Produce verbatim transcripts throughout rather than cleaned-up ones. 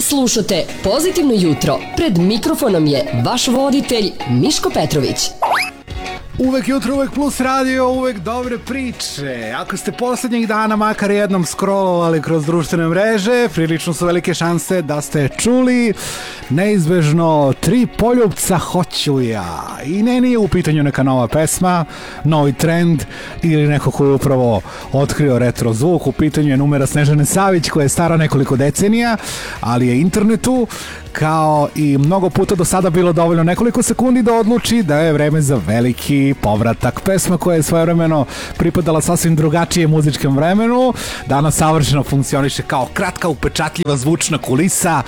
Slušate Pozitivno jutro. Pred mikrofonom je vaš voditelj Miško Petrović. Uvek jutro, uvek plus radio, uvek dobre priče. Ako ste poslednjih dana makar jednom scrollovali kroz društvene mreže, prilično su velike šanse da ste čuli neizbežno Tri poljupca hoću ja. I ne, nije u pitanju neka nova pesma, novi trend ili neko ko je upravo otkrio retro zvuk. U pitanju je numera Snežane Savić koja je stara nekoliko decenija, ali je internetu kao i mnogo puta do sada bilo dovoljno nekoliko sekundi da odluči da je vreme za veliki povratak. Pesma koja je svojevremeno pripadala sasvim drugačijem muzičkom vremenu, danas savršeno funkcioniše kao kratka upečatljiva zvučna kulisa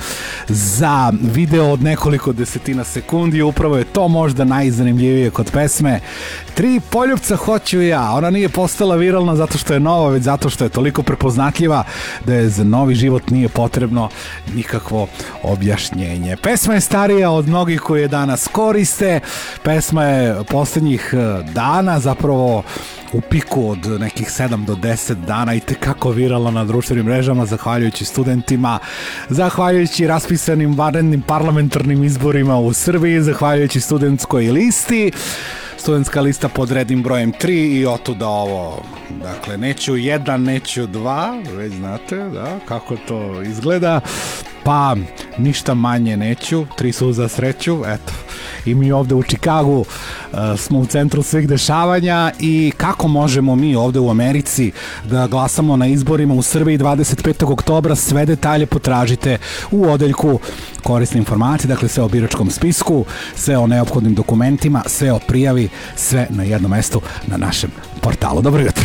za video od nekoliko desetina sekundi. Upravo je to možda najzanimljivije kod pesme Tri poljupca hoću ja. Ona nije postala viralna zato što je nova, već zato što je toliko prepoznatljiva da je za novi život nije potrebno nikakvo objašnjenje. Pesma je starija od mnogih koje danas koriste. Pesma je poslednjih dana zapravo u piku od nekih sedam do deset dana i tekako virala na društvenim mrežama zahvaljujući studentima, zahvaljujući raspisanim vanrednim parlamentarnim izborima u Srbiji, zahvaljujući studentskoj listi. Studentska lista pod rednim brojem tri i otuda ovo. Dakle, neću jedan, neću dva, već znate da, kako to izgleda. Pa, ništa manje neću, tri su za sreću, eto. I mi ovde u Čikagu uh, smo u centru svih dešavanja i kako možemo mi ovde u Americi da glasamo na izborima u Srbiji dvadeset petog oktobra, sve detalje potražite u odeljku korisne informacije, dakle sve o biračkom spisku, sve o neophodnim dokumentima, sve o prijavi, sve na jednom mestu na našem portalu. Dobro jutro!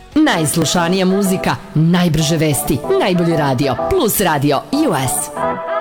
Najslušanija muzika, najbrže vesti, najbolji radio, plus radio U S.